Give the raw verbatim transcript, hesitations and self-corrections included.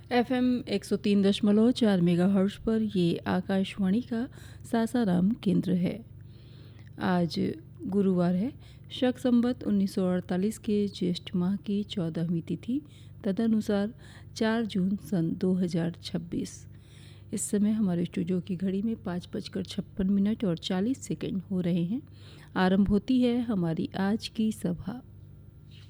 F M एक सौ तीन दशमलव चार मेगा हर्ट्ज पर ये आकाशवाणी का सासाराम केंद्र है। आज गुरुवार है, शक संवत उन्नीस सौ अड़तालीस के ज्येष्ठ माह की चौदहवीं तिथि, तदनुसार चार जून सन दो हज़ार छब्बीस। इस समय हमारे स्टूडियो की घड़ी में पाँच बजकर छप्पन मिनट और चालीस सेकंड हो रहे हैं। आरंभ होती है हमारी आज की सभा।